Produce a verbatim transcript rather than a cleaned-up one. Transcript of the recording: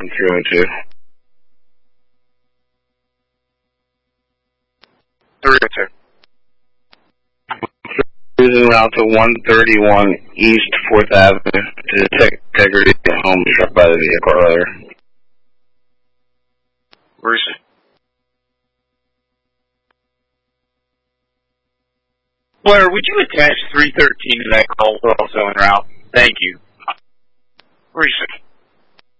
from three oh two. three oh two. Cruising route to one thirty-one East fourth Avenue to detect integrity at home struck by the vehicle earlier. Where is it? Blair, would you attach three thirteen to that call also en route? Thank you. Where is it?